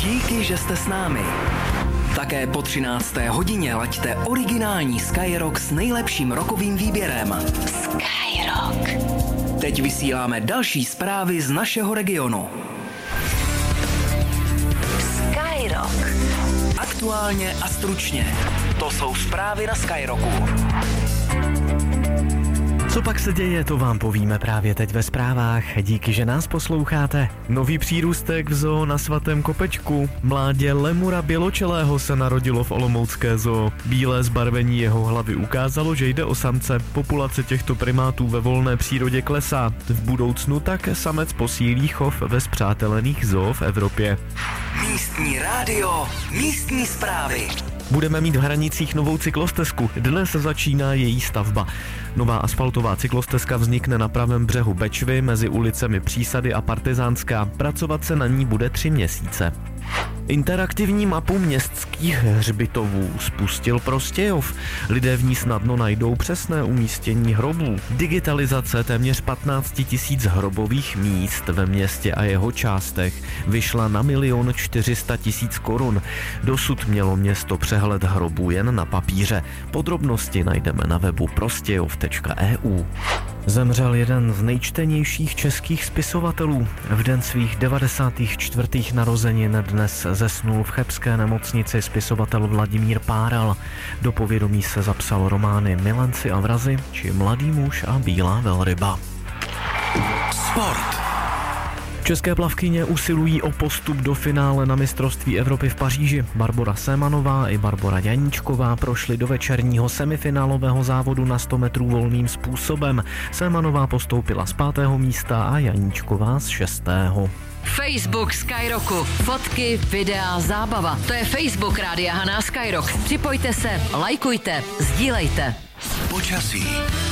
Díky, že jste s námi. Také po 13. hodině laďte originální Skyrock s nejlepším rockovým výběrem. Skyrock. Teď vysíláme další zprávy z našeho regionu. Skyrock. Aktuálně a stručně. To jsou zprávy na Skyrocku. Co pak se děje, to vám povíme právě teď ve zprávách. Díky, že nás posloucháte. Nový přírůstek v zoo na Svatém Kopečku. Mládě lemura běločelého se narodilo v olomoucké zoo. Bílé zbarvení jeho hlavy ukázalo, že jde o samce. Populace těchto primátů ve volné přírodě klesá. V budoucnu tak samec posílí chov ve spřátelených zoo v Evropě. Místní rádio, místní zprávy. Budeme mít v Hranicích novou cyklostezku. Dnes začíná její stavba. Nová asfaltová cyklostezka vznikne na pravém břehu Bečvy mezi ulicemi Přísady a Partizánská. Pracovat se na ní bude 3 měsíce. Interaktivní mapu městských hřbitovů spustil Prostějov. Lidé v ní snadno najdou přesné umístění hrobů. Digitalizace téměř 15 000 hrobových míst ve městě a jeho částech vyšla na 1 400 000 korun. Dosud mělo město přehled hrobů jen na papíře. Podrobnosti najdeme na webu prostějov.eu. Zemřel jeden z nejčtenějších českých spisovatelů. V den svých 94. narozenin dnes zesnul v chebské nemocnici spisovatel Vladimír Páral. Do povědomí se zapsal romány Milenci a vrazi či Mladý muž a bílá velryba. Sport. České plavkyně usilují o postup do finále na mistrovství Evropy v Paříži. Barbora Semanová i Barbora Janíčková prošly do večerního semifinálového závodu na 100 metrů volným způsobem. Semanová postoupila z 5. místa a Janíčková z 6. Facebook Skyrocku. Fotky, videa, zábava. To je Facebook Rádia Haná Skyrock. Připojte se, lajkujte, sdílejte. Počasí.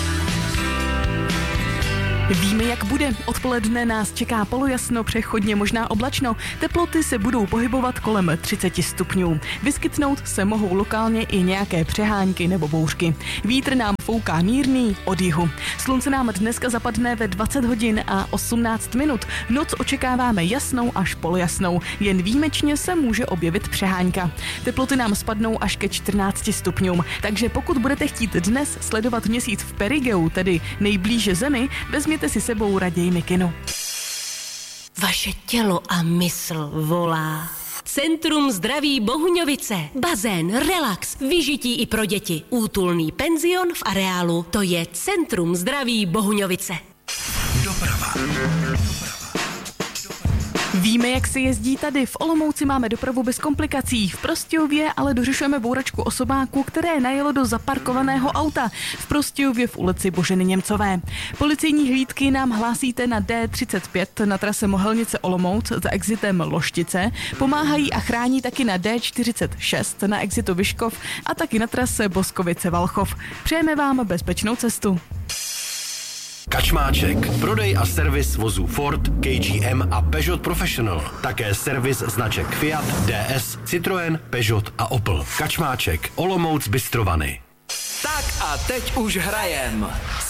Víme, jak bude. Odpoledne nás čeká polojasno, přechodně možná oblačno. Teploty se budou pohybovat kolem 30 stupňů. Vyskytnout se mohou lokálně i nějaké přehánky nebo bouřky. Vítr nám fouká mírný od jihu. Slunce nám dneska zapadne ve 20 hodin a 18 minut. Noc očekáváme jasnou až polojasnou. Jen výjimečně se může objevit přehánka. Teploty nám spadnou až ke 14 stupňům. Takže pokud budete chtít dnes sledovat měsíc v perigeu, tedy nejblíže Zemi, vezměte si sebou raději mikinu. Vaše tělo a mysl volá. Centrum zdraví Bohuňovice. Bazén, relax, vyžití i pro děti. Útulný penzion v areálu. To je Centrum zdraví Bohuňovice. Doprava. Víme, jak se jezdí tady. V Olomouci máme dopravu bez komplikací. V Prostějově ale dořešujeme bouračku osobáku, které najelo do zaparkovaného auta. V Prostějově v ulici Boženy Němcové. Policejní hlídky nám hlásíte na D35 na trase Mohelnice Olomouc za exitem Loštice. Pomáhají a chrání taky na D46 na exitu Vyškov a taky na trase Boskovice Valchov. Přejeme vám bezpečnou cestu. Kačmáček. Prodej a servis vozů Ford, KGM a Peugeot Professional. Také servis značek Fiat, DS, Citroën, Peugeot a Opel. Kačmáček. Olomouc Bystrovany. Tak a teď už hrajem.